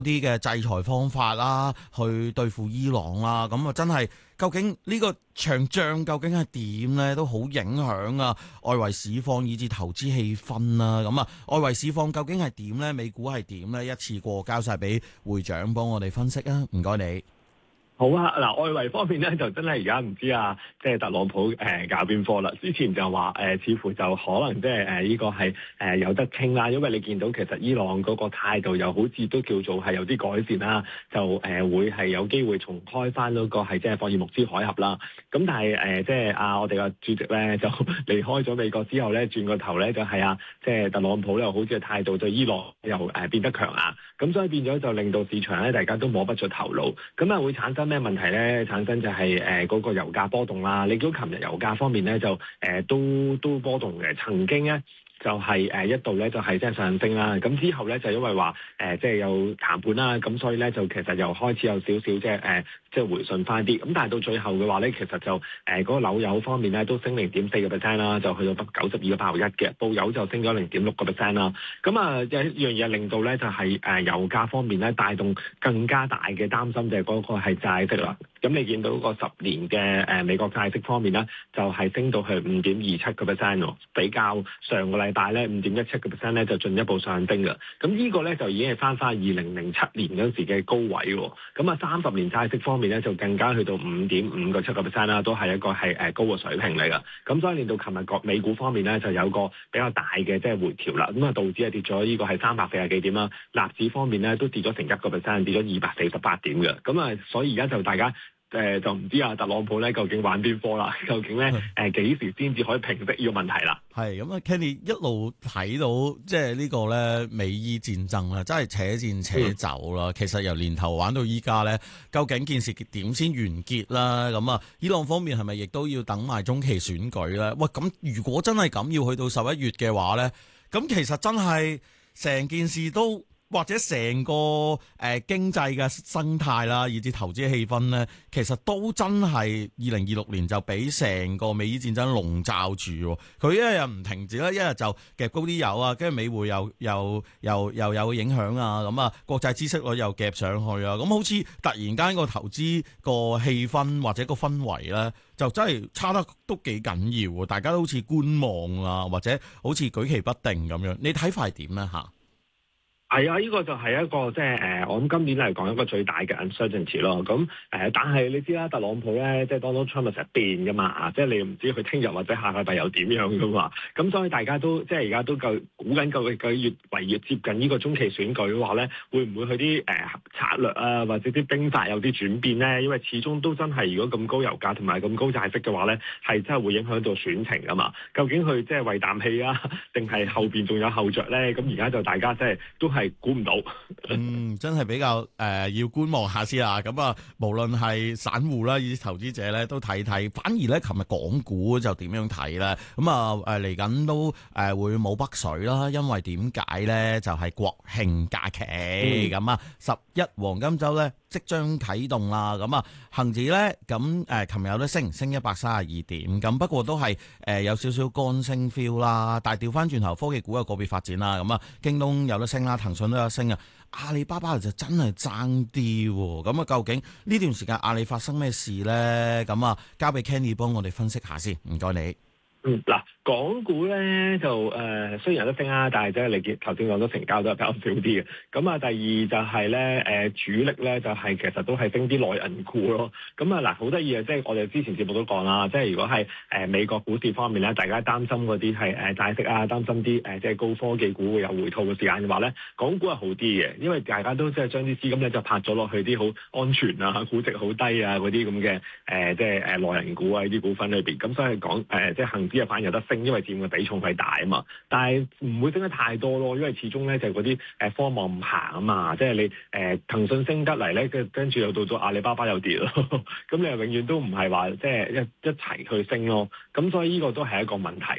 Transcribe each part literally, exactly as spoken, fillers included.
啲嘅制裁方法啦，去對付伊朗啦，咁啊真係究竟呢個場仗究竟係點呢？都好影響啊外圍市況以至投資氣氛啦。咁啊外圍市況究竟係點呢？美股係點呢？一次過交晒俾會長幫我哋分析啊！唔該你。 好啊，嗱，外圍方面咧就真係而家唔知啊，即係特朗普誒、呃、搞邊科啦？之前就話誒、呃，似乎就可能即係誒呢個係誒、呃、有得傾啦，因為你見到其實伊朗嗰個態度又好似都叫做係有啲改善啦，就誒、呃、會係有機會重開翻嗰個係即係霍爾木茲海峽啦。咁但係誒、呃、即係啊，我哋個主席咧就離開咗美國之後咧，轉個頭咧就係啊，即係特朗普又好似態度對伊朗又誒、呃、變得強硬，咁所以變咗就令到市場咧大家都摸不着頭腦，咁啊會產生咩問題咧？產生就係誒嗰個油價波動啦。你見到琴日油價方面咧就誒、呃、都都波動嘅，曾經咧就係、是、誒、呃、一度咧就係即係上升啦。咁之後咧就因為話誒即係有談判啦，咁所以咧就其實又開始有少少即係誒即係回順翻啲。咁但係到最後嘅話咧，其實就誒嗰、呃那個紐油方面咧都升零點四個 percent 啦，就去到百九十二個八毫一嘅，布油就升咗零點六個 percent 啦。咁啊有一樣嘢令到咧就係、是、誒、呃、油價方面咧帶動更加大嘅擔心，就係嗰個係債息啦。咁你見到個十年嘅誒、呃、美國債息方面咧，就係、是、升到去五點二七個 percent 喎，比較上個禮拜咧五點一七個 percent 咧就進一步上升嘅。咁呢個咧就已經係翻翻二零零七年嗰時嘅高位喎。咁啊三十年債息方面咧就更加去到五點五個七個 percent 啦，都係一個係誒高嘅水平嚟㗎。咁所以令到琴日個美股方面咧就有個比較大嘅即係回調啦。咁啊道指係跌咗呢個係三百四十幾點啦，納指方面咧都跌咗成一個 percent，跌咗二百四十八點嘅。咁啊所以而家就大家。誒、呃、就唔知啊，特朗普咧究竟玩邊科啦？究竟咧誒幾時先至可以平息呢個問題啦？ 係咁啊 Kenny 一路睇到即係呢個咧美伊戰爭啦，真係扯戰扯走啦。嗯、其實由年頭玩到依家咧，究竟件事點先完結啦？咁啊，伊朗方面係咪亦都要等埋中期選舉咧？喂，咁如果真係咁要去到十一月嘅話咧，咁其實真係成件事都〜或者成個誒、呃、經濟嘅生態啦，以至投資氣氛咧，其實都真係二零二六年就俾成個美伊戰爭籠罩住。佢一日唔停止咧，一日就夾高啲油啊，跟住美匯又又又又有影響啊，咁啊國際孳息率又夾上去啊，咁好似突然間個投資個氣氛或者個氛圍咧，就真係差得都幾緊要。大家都好似觀望啊，或者好似舉棋不定咁樣。你睇法係點咧嚇？ 係啊，呢、這個就係一個即係誒，我諗今年嚟講一個最大嘅 uncertainty 咯。咁、呃、誒，但係你知啦，特朗普咧，即係 Donald Trump 成日變噶嘛，啊，即係你唔知佢聽日或者下個禮拜又點樣噶嘛。咁所以大家都即係而家都夠估緊，究竟佢越嚟越接近呢個中期選舉嘅話咧，會唔會佢啲誒策略啊，或者啲兵法有啲轉變咧？因為始終都真係如果咁高油價同埋咁高債息嘅話咧，係真係會影響到選情噶嘛。究竟佢即係為啖氣啊，定係後邊仲有後着咧？咁而家就大家即係都係。係估唔到， 嗯，真係比較誒、呃、要觀望下先啊！咁啊，無論係散戶啦，以至投資者咧，都睇睇。反而咧，琴日港股就點樣睇咧？咁啊誒嚟緊都誒、呃、會冇北水啦，因為點解咧？就係、是、國慶假期咁啊，十一黃金週咧即將啟動啦。咁啊，恆指咧咁誒，琴日有得升，升一百三十二點。咁不過都係誒、呃、有少少乾升 feel 啦。但係調翻轉頭，科技股有個別發展啦。咁啊，京東有得升啦，騰訊都有升啊，阿里巴巴就真係爭啲喎。咁啊，究竟呢段時間阿里發生咩事咧？咁啊，交俾 Kenny 幫我哋分析下先，唔該你。 嗯，嗱，港股咧就誒、呃、雖然有得升啦，但係即係你見頭先講咗成交都係比較少啲嘅。咁啊，第二就係咧誒主力咧就係、是、其實都係升啲內銀股咯。咁啊嗱，好得意啊！即係我哋之前節目都講啦，即係如果係誒、呃、美國股市方面咧，大家擔心嗰啲係誒債息啊，擔心啲誒、呃、即係高科技股會有回吐嘅時間嘅話咧，港股係好啲嘅，因為大家都即係將啲資金咧就拍咗落去啲好安全啊、估值好低啊嗰啲咁嘅誒即係誒內銀股啊呢啲股份裏邊。咁所以講誒、呃、即係恆指啊反而有得升，因為佔嘅比重係大啊嘛，但係唔會升得太多咯，因為始終咧就嗰啲誒科網唔行啊嘛，即係你誒、呃、騰訊升得嚟咧，跟跟住又到咗阿里巴巴又跌咯，咁你又永遠都唔係話即係一一齊去升咯，咁所以呢個都係一個問題嘅。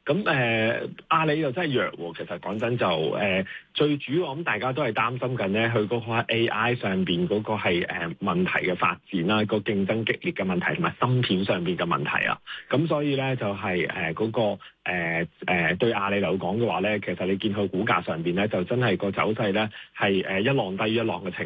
咁誒、呃、阿里就真係弱喎，其實講真就誒、呃、最主要，我諗大家都係擔心緊咧，佢嗰個 A I 上邊嗰個係誒問題嘅發展啦，個競爭激烈嘅問題同埋芯片上邊嘅問題啊，咁所以咧就係誒嗰個誒誒、呃呃、對阿里嚟講嘅話咧，其實你見佢股價上邊咧就真係個走勢咧係誒一浪低於一浪嘅情